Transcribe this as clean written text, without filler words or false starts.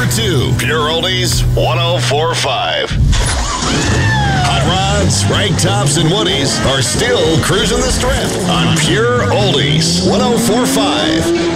number 2. Pure Oldies 1045. Hot rods, rag tops, and woodies are still cruising the strip on Pure Oldies 1045.